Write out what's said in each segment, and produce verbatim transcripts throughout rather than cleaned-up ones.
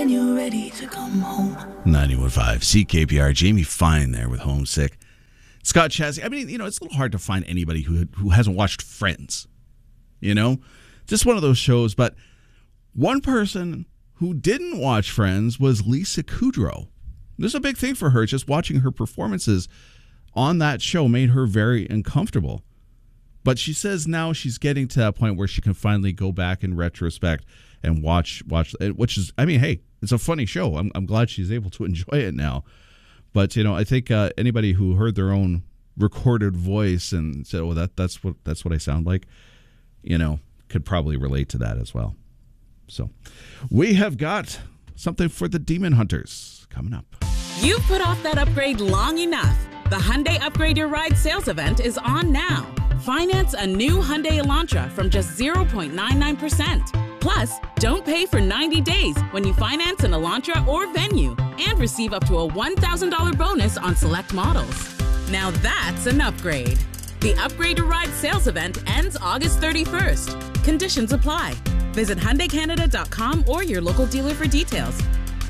And you're ready to come home. ninety-one point five C K P R. Jamie Fine there with Homesick. Scott Chassie. I mean, you know, it's a little hard to find anybody who who hasn't watched Friends. You know? Just one of those shows. But one person who didn't watch Friends was Lisa Kudrow. This is a big thing for her. Just watching her performances on that show made her very uncomfortable. But she says now she's getting to that point where she can finally go back in retrospect and watch, watch, which is, I mean, hey, it's a funny show. I'm, I'm glad she's able to enjoy it now. But, you know, I think uh, anybody who heard their own recorded voice and said, oh, that, that's what, that's what I sound like, you know, could probably relate to that as well. So we have got something for the Demon Hunters coming up. You've put off that upgrade long enough. The Hyundai Upgrade Your Ride sales event is on now. Finance a new Hyundai Elantra from just zero point nine nine percent. Plus, don't pay for ninety days when you finance an Elantra or Venue and receive up to a one thousand dollars bonus on select models. Now that's an upgrade. The Upgrade Your Ride sales event ends August thirty-first. Conditions apply. Visit Hyundai Canada dot com or your local dealer for details.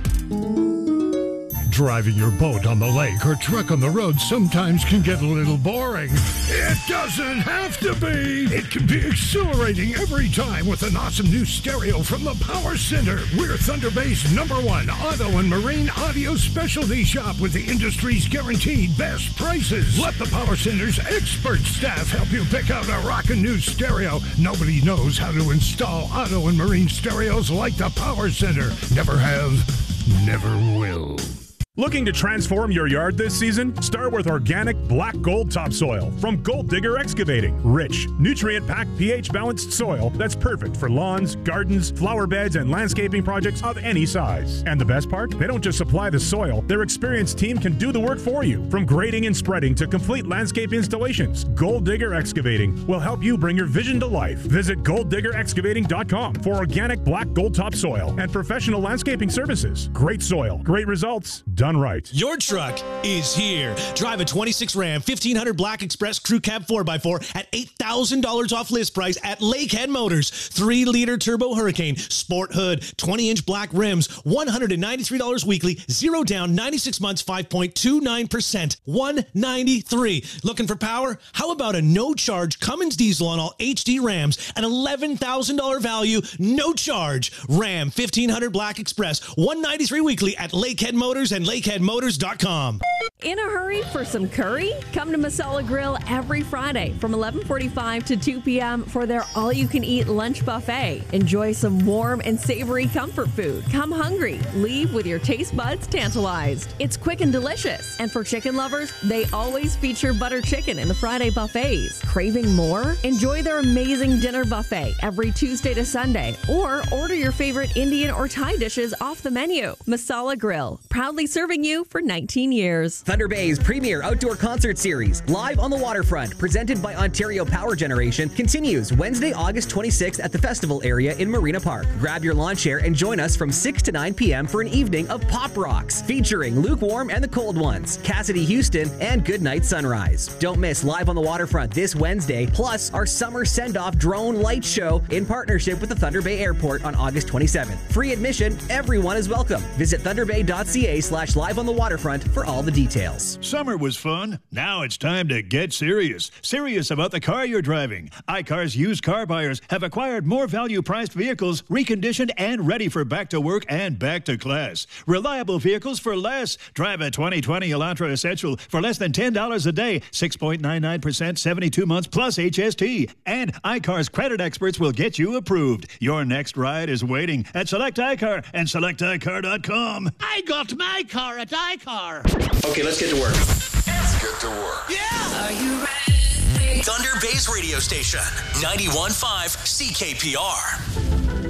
Driving your boat on the lake or truck on the road sometimes can get a little boring. It doesn't have to be. It can be exhilarating every time with an awesome new stereo from the Power Center. We're Thunder Bay's number one auto and marine audio specialty shop with the industry's guaranteed best prices. Let the Power Center's expert staff help you pick out a rockin' new stereo. Nobody knows how to install auto and marine stereos like the Power Center. Never have, never will. Looking to transform your yard this season? Start with organic black gold topsoil from Gold Digger Excavating. Rich, nutrient-packed, pH-balanced soil that's perfect for lawns, gardens, flower beds, and landscaping projects of any size. And the best part? They don't just supply the soil. Their experienced team can do the work for you. From grading and spreading to complete landscape installations, Gold Digger Excavating will help you bring your vision to life. Visit gold digger excavating dot com for organic black gold topsoil and professional landscaping services. Great soil, great results, done right. Your truck is here. Drive a twenty-six Ram fifteen hundred Black Express Crew Cab four by four at eight thousand dollars off list price at Lakehead Motors. three liter Turbo Hurricane, Sport Hood, twenty inch black rims, one hundred ninety-three dollars weekly, zero down, ninety-six months, five point two nine percent, one hundred ninety-three dollars. Looking for power? How about a no-charge Cummins diesel on all H D Rams, an eleven thousand dollars value, no charge. Ram fifteen hundred Black Express, one hundred ninety-three dollars weekly at Lakehead Motors and lakehead motors dot com. In a hurry for some curry? Come to Masala Grill every Friday from eleven forty-five to two p.m. for their all-you-can-eat lunch buffet. Enjoy some warm and savory comfort food. Come hungry. Leave with your taste buds tantalized. It's quick and delicious. And for chicken lovers, they always feature butter chicken in the Friday buffets. Craving more? Enjoy their amazing dinner buffet every Tuesday to Sunday. Or order your favorite Indian or Thai dishes off the menu. Masala Grill, proudly serving you for nineteen years. Thunder Bay's premier outdoor concert series, Live on the Waterfront, presented by Ontario Power Generation, continues Wednesday, August twenty-sixth at the festival area in Marina Park. Grab your lawn chair and join us from six to nine p.m. for an evening of pop rocks featuring Lukewarm and the Cold Ones, Cassidy Houston, and Goodnight Sunrise. Don't miss Live on the Waterfront this Wednesday, plus our summer send-off drone light show in partnership with the Thunder Bay Airport on August twenty-seventh. Free admission, everyone is welcome. Visit thunderbay.ca slash live on the waterfront for all the details. Summer was fun. Now it's time to get serious. Serious about the car you're driving. iCar's used car buyers have acquired more value-priced vehicles, reconditioned and ready for back to work and back to class. Reliable vehicles for less. Drive a twenty twenty Elantra Essential for less than ten dollars a day, six point nine nine percent, seventy-two months plus H S T. And iCar's credit experts will get you approved. Your next ride is waiting at Select iCar and select i car dot com. I got my car at iCar. Okay, let's get to work. Let's get to work. Yeah! Are you ready? Thunder Bay's radio station, ninety-one point five C K P R.